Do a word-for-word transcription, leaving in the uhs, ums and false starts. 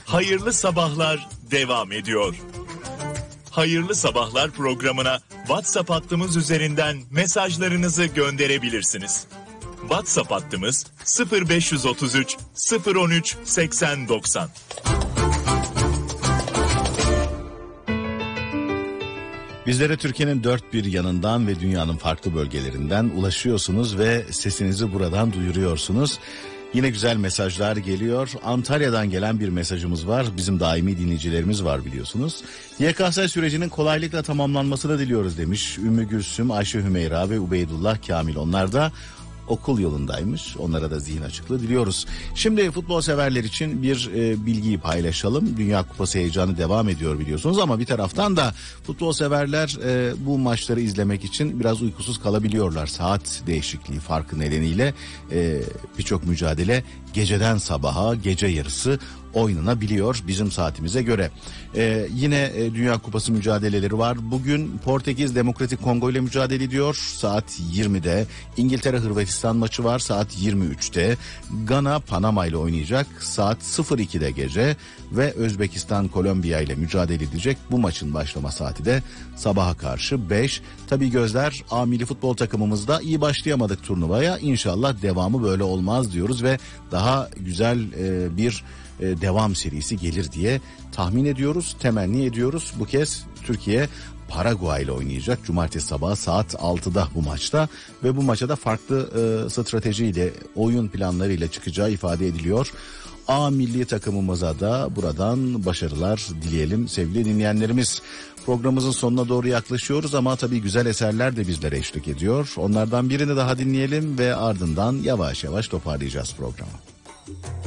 Hayırlı Sabahlar devam ediyor. Hayırlı Sabahlar programına WhatsApp hattımız üzerinden mesajlarınızı gönderebilirsiniz. WhatsApp hattımız sıfır beş otuz üç sıfır on üç seksen doksan. Bizlere Türkiye'nin dört bir yanından ve dünyanın farklı bölgelerinden ulaşıyorsunuz ve sesinizi buradan duyuruyorsunuz. Yine güzel mesajlar geliyor. Antalya'dan gelen bir mesajımız var. Bizim daimi dinleyicilerimiz var biliyorsunuz. Y K S sürecinin kolaylıkla tamamlanmasını diliyoruz demiş. Ümmü Gülsüm, Ayşe Hümeyra ve Ubeydullah Kamil. Onlar da okul yolundaymış. Onlara da zihin açıklığı diliyoruz. Şimdi futbol severler için bir e, bilgiyi paylaşalım. Dünya Kupası heyecanı devam ediyor biliyorsunuz ama bir taraftan da futbol severler e, bu maçları izlemek için biraz uykusuz kalabiliyorlar. Saat değişikliği farkı nedeniyle e, birçok mücadele geceden sabaha, gece yarısı oynanabiliyor bizim saatimize göre. Ee, yine e, Dünya Kupası mücadeleleri var. Bugün Portekiz Demokratik Kongo ile mücadele ediyor. Saat yirmide. İngiltere Hırvatistan maçı var. Saat yirmi üçte. Gana Panama ile oynayacak. Saat sıfır ikide gece. Ve Özbekistan Kolombiya ile mücadele edecek. Bu maçın başlama saati de sabaha karşı beş. Tabii gözler A milli futbol takımımızda. İyi başlayamadık turnuvaya. İnşallah devamı böyle olmaz diyoruz ve daha güzel e, bir devam serisi gelir diye tahmin ediyoruz, temenni ediyoruz. Bu kez Türkiye Paraguay ile oynayacak. Cumartesi sabahı saat altıda bu maçta ve bu maça da farklı e, stratejiyle, oyun planlarıyla çıkacağı ifade ediliyor. A milli takımımıza da buradan başarılar dileyelim sevgili dinleyenlerimiz. Programımızın sonuna doğru yaklaşıyoruz ama tabii güzel eserler de bizlere eşlik ediyor. Onlardan birini daha dinleyelim ve ardından yavaş yavaş toparlayacağız programı.